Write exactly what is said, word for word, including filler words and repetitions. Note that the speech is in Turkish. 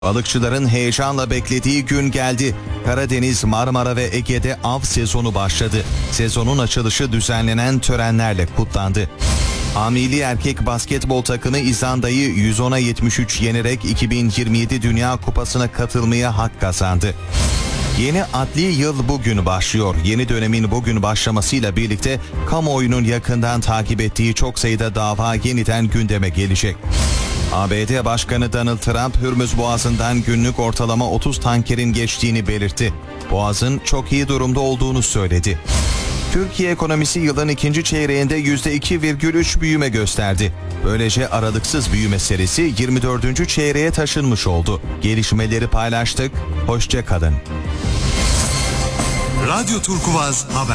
Balıkçıların heyecanla beklediği gün geldi. Karadeniz, Marmara ve Ege'de av sezonu başladı. Sezonun açılışı düzenlenen törenlerle kutlandı. A Milli Erkek Basketbol takımı İzlanda'yı yüz ona yetmiş üç yenerek iki bin yirmi yedi Dünya Kupası'na katılmaya hak kazandı. Yeni adli yıl bugün başlıyor. Yeni dönemin bugün başlamasıyla birlikte kamuoyunun yakından takip ettiği çok sayıda dava yeniden gündeme gelecek. A B D Başkanı Donald Trump, Hürmüz Boğazı'ndan günlük ortalama otuz tankerin geçtiğini belirtti. Boğazın çok iyi durumda olduğunu söyledi. Türkiye ekonomisi yılın ikinci çeyreğinde yüzde iki virgül üç büyüme gösterdi. Böylece aralıksız büyüme serisi yirmi dördüncü çeyreğe taşınmış oldu. Gelişmeleri paylaştık. Hoşça kalın. Radyo Turkuaz Haber.